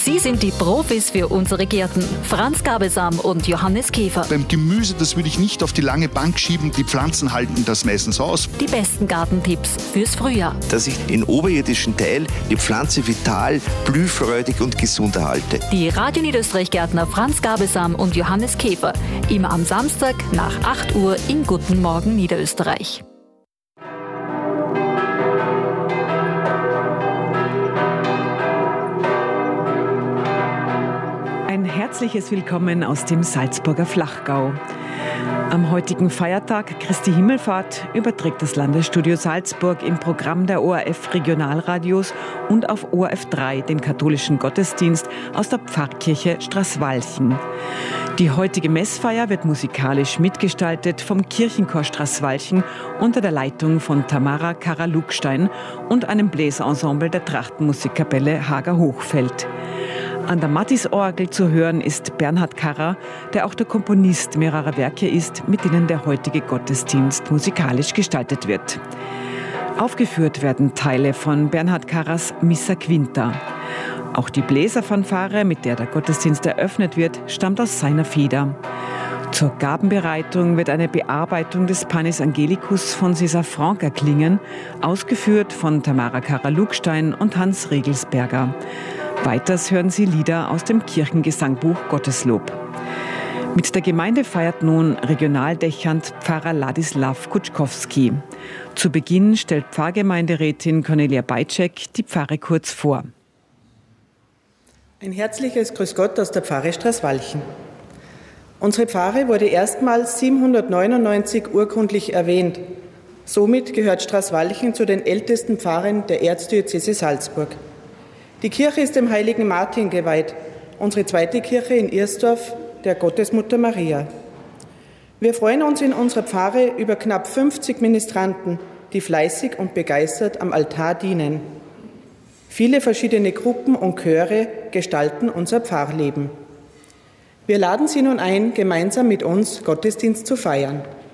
Sie sind die Profis für unsere Gärten. Franz Gabelsam und Johannes Käfer. Beim Gemüse, das würde ich nicht auf die lange Bank schieben. Die Pflanzen halten das meistens aus. Die besten Gartentipps fürs Frühjahr. Dass ich den oberirdischen Teil, die Pflanze vital, blühfreudig und gesund erhalte. Die Radio Niederösterreich-Gärtner Franz Gabelsam und Johannes Käfer. Immer am Samstag nach 8 Uhr in Guten Morgen Niederösterreich. Ein herzliches Willkommen aus dem Salzburger Flachgau. Am heutigen Feiertag Christi Himmelfahrt überträgt das Landesstudio Salzburg im Programm der ORF Regionalradios und auf ORF 3 den katholischen Gottesdienst aus der Pfarrkirche Straßwalchen. Die heutige Messfeier wird musikalisch mitgestaltet vom Kirchenchor Straßwalchen unter der Leitung von Tamara Kara-Lugstein und einem Bläserensemble der Trachtenmusikkapelle Hager Hochfeld. An der Mattis-Orgel zu hören ist Bernhard Karrer, der auch der Komponist mehrerer Werke ist, mit denen der heutige Gottesdienst musikalisch gestaltet wird. Aufgeführt werden Teile von Bernhard Karrers Missa Quinta. Auch die Bläserfanfare, mit der der Gottesdienst eröffnet wird, stammt aus seiner Feder. Zur Gabenbereitung wird eine Bearbeitung des Panis Angelicus von César Franck erklingen, ausgeführt von Tamara Kara-Lugstein und Hans Regelsberger. Weiters hören Sie Lieder aus dem Kirchengesangbuch Gotteslob. Mit der Gemeinde feiert nun regionaldächernd Pfarrer Ladislav Kutschkowski. Zu Beginn stellt Pfarrgemeinderätin Cornelia Beitschek die Pfarre kurz vor. Ein herzliches Grüß Gott aus der Pfarre Straßwalchen. Unsere Pfarre wurde erstmals 799 urkundlich erwähnt. Somit gehört Straßwalchen zu den ältesten Pfarren der Erzdiözese Salzburg. Die Kirche ist dem heiligen Martin geweiht, unsere zweite Kirche in Irsdorf, der Gottesmutter Maria. Wir freuen uns in unserer Pfarre über knapp 50 Ministranten, die fleißig und begeistert am Altar dienen. Viele verschiedene Gruppen und Chöre gestalten unser Pfarrleben. Wir laden Sie nun ein, gemeinsam mit uns Gottesdienst zu feiern.